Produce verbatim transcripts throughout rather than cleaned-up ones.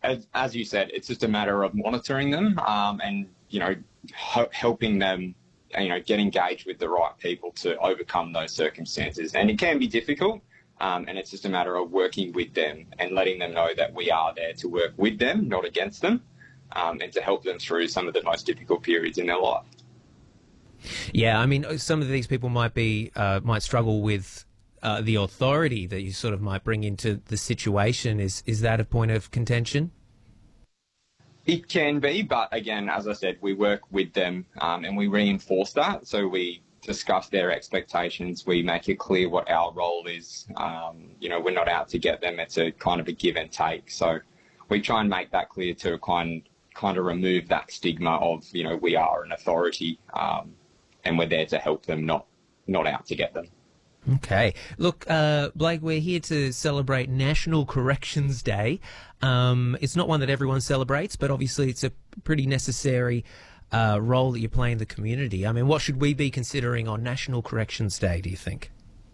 as, as you said, it's just a matter of monitoring them um, and, you know, ho- helping them, you know, get engaged with the right people to overcome those circumstances. And it can be difficult, um, and it's just a matter of working with them and letting them know that we are there to work with them, not against them, um, and to help them through some of the most difficult periods in their life. Yeah, I mean, some of these people might be uh, might struggle with uh, the authority that you sort of might bring into the situation. Is is that a point of contention? It can be, but again, as I said, we work with them um, and we reinforce that. So we discuss their expectations. We make it clear what our role is. Um, you know, we're not out to get them. It's a kind of a give and take. So we try and make that clear to kind kind of remove that stigma of, you know, we are an authority um, and we're there to help them, not not out to get them. Okay. Look, uh, Blake, we're here to celebrate National Corrections Day. Um, it's not one that everyone celebrates, but obviously it's a pretty necessary uh, role that you play in the community. I mean, what should we be considering on National Corrections Day, do you think?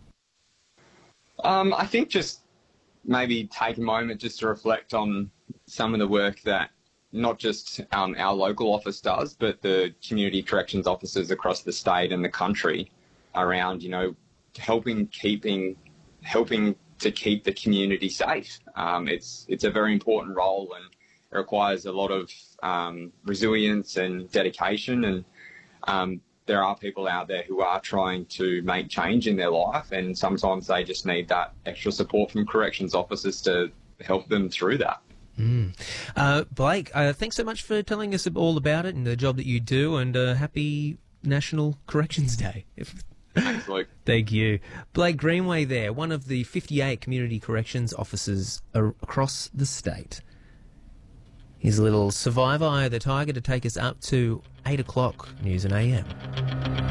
Um, I think just maybe take a moment just to reflect on some of the work that not just um, our local office does, but the community corrections officers across the state and the country around, you know, helping keeping helping to keep the community safe. Um, it's it's a very important role, and it requires a lot of um, resilience and dedication. And um, there are people out there who are trying to make change in their life, and sometimes they just need that extra support from corrections officers to help them through that. Mm. Uh, Blake, uh, thanks so much for telling us all about it and the job that you do, and uh, happy National Corrections Day. Thanks, Luke. Thank you. Blake Greenway there, one of the fifty-eight community corrections officers ar- across the state. Here's a little Survivor Eye of the Tiger to take us up to eight o'clock News and A M.